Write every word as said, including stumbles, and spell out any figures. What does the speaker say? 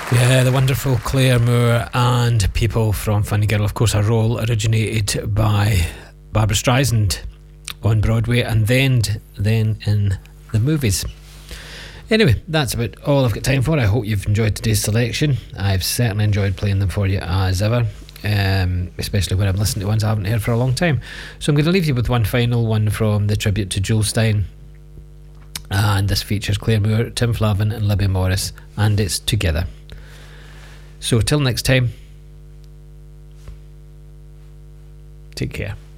Yeah, the wonderful Claire Moore and People from Funny Girl. Of course, her role originated by Barbra Streisand on Broadway and then, then in the movies. Anyway, that's about all I've got time for. I hope you've enjoyed today's selection. I've certainly enjoyed playing them for you as ever, um, especially when I'm listening to ones I haven't heard for a long time. So I'm going to leave you with one final one from the tribute to Joel Stein. And this features Claire Moore, Tim Flavin and Libby Morris, and it's Together. So till next time, take care.